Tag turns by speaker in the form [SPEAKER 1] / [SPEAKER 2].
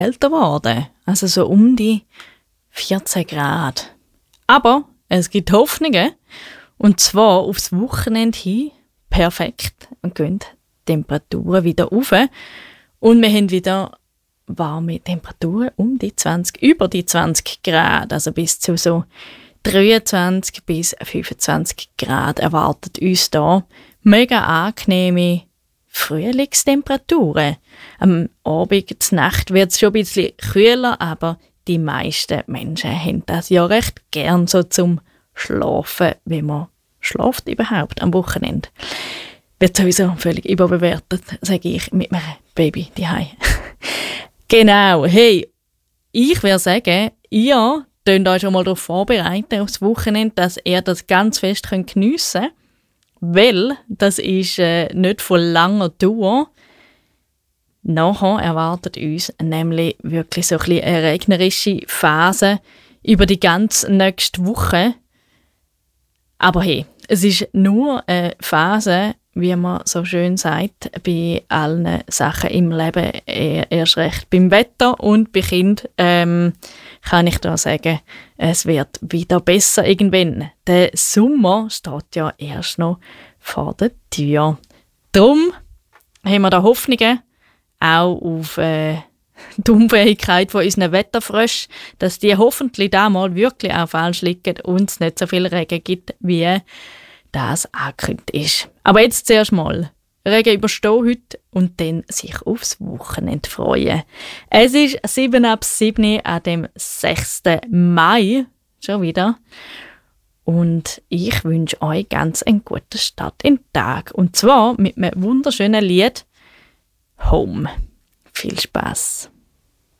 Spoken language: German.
[SPEAKER 1] älter geworden. Also so um die 14 Grad. Aber es gibt Hoffnungen. Und zwar aufs Wochenende hin. Perfekt. Und gehen die Temperaturen wieder rauf. Und wir haben wieder warme Temperaturen über die 20 Grad. Also bis zu so 23 bis 25 Grad erwartet uns da. Mega angenehme Frühlingstemperaturen. Am Abend, zur Nacht wird es schon ein bisschen kühler, aber die meisten Menschen haben das ja recht gern so zum Schlafen, wenn man schläft überhaupt am Wochenende. Wird sowieso völlig überbewertet, sage ich, mit meinem Baby daheim. Genau, hey, ich würde sagen, ihr könnt euch schon mal darauf vorbereiten, aufs Wochenende, dass ihr das ganz fest geniessen könnt, weil das ist nicht von langer Dauer. Nachher erwartet uns nämlich wirklich so ein bisschen eine regnerische Phase über die ganze nächste Woche. Aber hey, es ist nur eine Phase, wie man so schön sagt, bei allen Sachen im Leben, erst recht beim Wetter und bei Kind, kann ich da sagen, es wird wieder besser irgendwann. Der Sommer steht ja erst noch vor der Tür. Darum haben wir da Hoffnungen, auch auf die Unfähigkeit von unseren Wetterfröschen, dass die hoffentlich da mal wirklich auch falsch liegen und es nicht so viel Regen gibt, wie das angekündigt ist. Aber jetzt zuerst mal Regen überstehen heute und dann sich aufs Wochenende freuen. Es ist 7:07 an dem 6. Mai, schon wieder. Und ich wünsche euch ganz einen guten Start in den Tag. Und zwar mit einem wunderschönen Lied Home. Viel Spaß.